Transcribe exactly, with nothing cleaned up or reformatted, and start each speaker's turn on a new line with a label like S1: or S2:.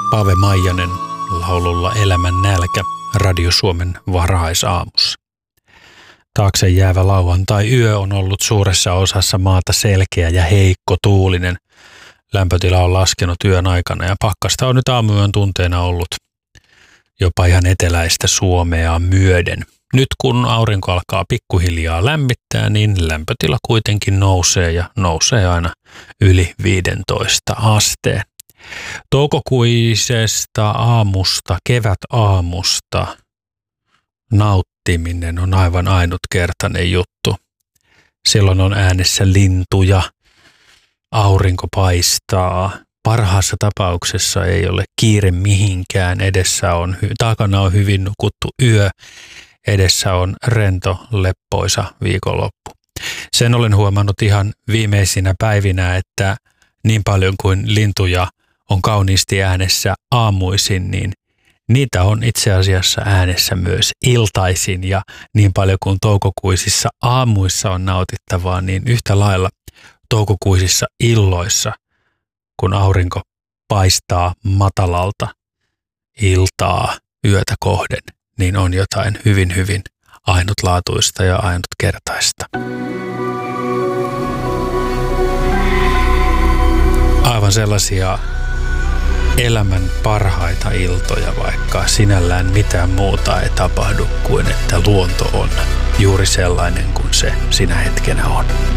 S1: Pave Maijanen laululla Elämän nälkä Radio Suomen varhaisaamussa. Taakse jäävä lauantai-yö on ollut suuressa osassa maata selkeä ja heikko tuulinen. Lämpötila on laskenut yön aikana ja pakkasta on nyt aamuyön tunteena ollut jopa ihan eteläistä Suomea myöden. Nyt kun aurinko alkaa pikkuhiljaa lämmittää, niin lämpötila kuitenkin nousee ja nousee aina yli viisitoista asteen. Toukokuisesta aamusta, kevätaamusta nauttiminen on aivan ainutkertainen juttu. Silloin on äänessä lintuja, aurinko paistaa. Parhaassa tapauksessa ei ole kiire mihinkään. Edessä on, takana on hyvin nukuttu yö. Edessä on rento, leppoisa viikonloppu. Sen olen huomannut ihan viimeisinä päivinä, että niin paljon kuin lintuja on kauniisti äänessä aamuisin, niin niitä on itse asiassa äänessä myös iltaisin. Ja niin paljon kuin toukokuisissa aamuissa on nautittavaa, niin yhtä lailla toukokuisissa illoissa, kun aurinko paistaa matalalta iltaa yötä kohden, niin on jotain hyvin, hyvin ainutlaatuista ja ainutkertaista. Aivan sellaisia elämän parhaita iltoja, vaikka sinällään mitään muuta ei tapahdu kuin että luonto on juuri sellainen kuin se sinä hetkenä on.